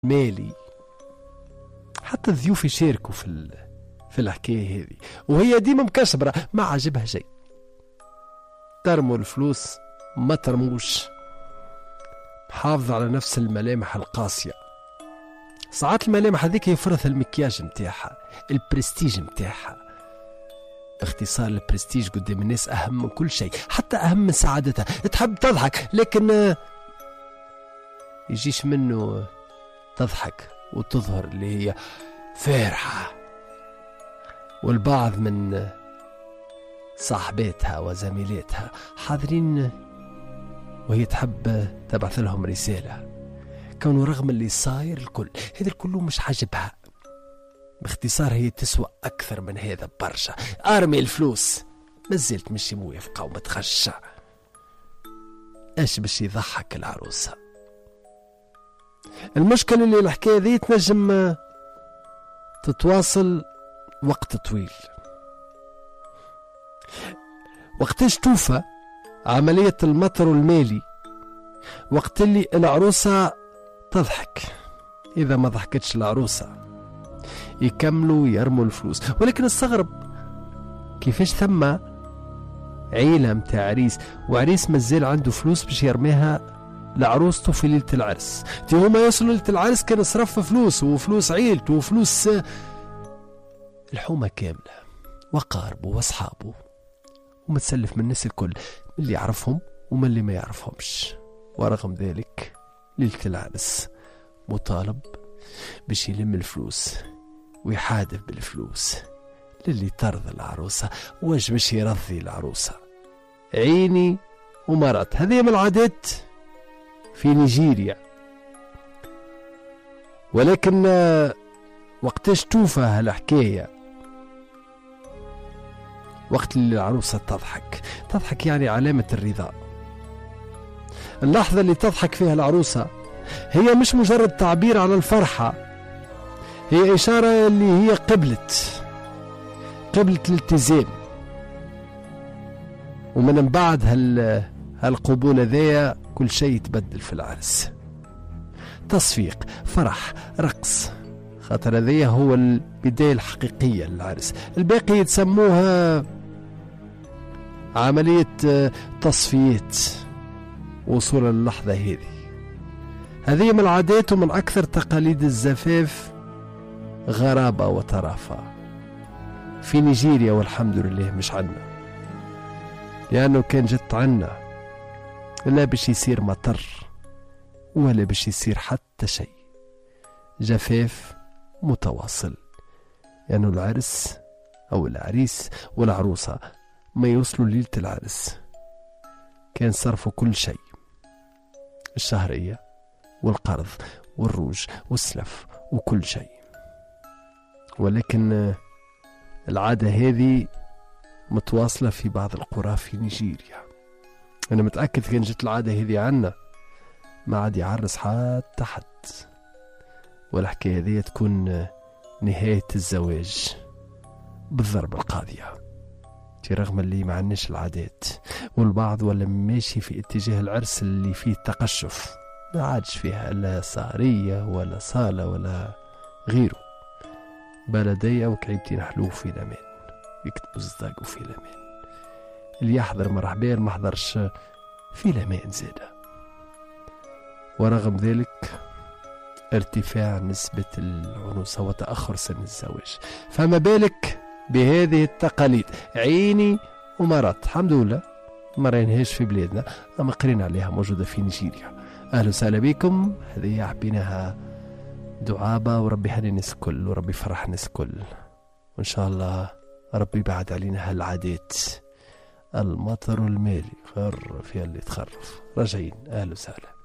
مالي. حتى الضيوف يشاركوا في الحكاية هذه، وهي ديما مكشبرة ما عجبها شيء. ترموا الفلوس ما ترموش، حافظ على نفس الملامح القاسية. ساعات الملامح هذيك يفرث المكياج متاعها، البرستيج متاعها. باختصار البرستيج قدام الناس أهم من كل شيء، حتى أهم من سعادتها. تحب تضحك لكن يجيش منه تضحك وتظهر اللي هي فرحة. والبعض من صاحباتها وزميلاتها حاضرين وهي تحب تبعث لهم رسالة، كونه رغم اللي صاير الكل هذا الكل مش حاجبها. باختصار هي تسوى أكثر من هذا برشا. أرمي الفلوس، مازلت مش موافقة ومتخشى. ايش باش يضحك العروسة؟ المشكلة اللي الحكاية ذي تنجم تتواصل وقت طويل. وقتاش توفى عملية المطر المالي؟ وقت اللي العروسة تضحك. إذا ما ضحكتش العروسة يكملوا يرموا الفلوس. ولكن استغرب كيفاش ثم عيلة متاع عريس وعريس مازال عنده فلوس باش يرميها لعروسته في ليلة العرس. هما يوصلوا ليلة العرس كان صرف فلوس وفلوس عيلته وفلوس الحومة كاملة وقاربه واصحابه، ومتسلف من الناس الكل، من اللي يعرفهم ومن اللي ما يعرفهمش. ورغم ذلك ليلة العرس مطالب باش يلم الفلوس ويحادف بالفلوس للي ترضى العروسة. واش باش يرضي العروسة؟ عيني ومرات. هذه من العادات في نيجيريا. ولكن وقتاش توفى هالحكاية؟ وقت اللي العروسة تضحك يعني علامة الرضا. اللحظة اللي تضحك فيها العروسة هي مش مجرد تعبير على الفرحة، هي إشارة اللي هي قبلت الالتزام. ومن بعد هالقبول ذا كل شيء يتبدل في العرس. تصفيق، فرح، رقص، خاطر هذا هو البداية الحقيقية للعرس. الباقي يتسموها عملية تصفيات وصولا للحظة هذه من العادات ومن أكثر تقاليد الزفاف غرابة وطرافة في نيجيريا. والحمد لله مش عنا، لأنه كان جت عنا لا باش يصير مطر ولا باش يصير حتى شيء. جفاف متواصل، لأنه يعني العرس أو العريس والعروسة ما يوصلوا ليلة العرس كان صرفوا كل شيء، الشهرية والقرض والروج والسلف وكل شيء. ولكن العادة هذه متواصلة في بعض القرى في نيجيريا. أنا متأكد كان جت العادة هذه عنا ما عاد يعرس حتى حد. والحكاية هذه تكون نهاية الزواج بالضربة القاضية. رغم اللي ما عندناش العادات، والبعض ولا ماشي في اتجاه العرس اللي فيه تقشف، ما عادش فيها لا سهرية ولا صالة ولا غيره. بلدية وكعيبتين حلو في الأمان، يكتبوا الصداق في الأمان. اللي يحضر مرحبا، ما حضرش في الأمان زادة. ورغم ذلك ارتفاع نسبة العنوسة وتأخر سن الزواج، فما بالك بهذه التقاليد. عيني ومرات الحمد لله ما رينهاش في بلادنا، أما قرينا عليها موجودة في نيجيريا. أهلا وسهلا بكم. هذه حبيناها دعابة، وربي هني الناس الكل وربي فرح الناس الكل، وإن شاء الله ربي بعد علينا هالعادات. المطر المالي خرف يا اللي تخرف. راجعين. أهلا وسهلا.